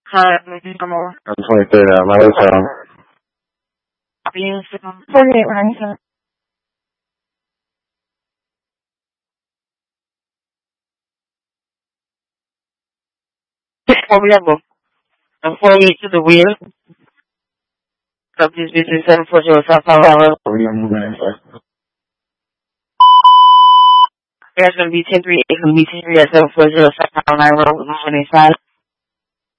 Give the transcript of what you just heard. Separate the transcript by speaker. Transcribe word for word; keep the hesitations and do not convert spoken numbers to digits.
Speaker 1: Hi, come on.
Speaker 2: I'm twenty-third out. My hotel.
Speaker 1: forty-eight, right? Before we have a, before we to the wheel, of this business seven four zero South Carolina.
Speaker 2: We are moving in first.
Speaker 1: There's going to be ten three, it's going to be ten three at seven four zero South Carolina Road, moving inside.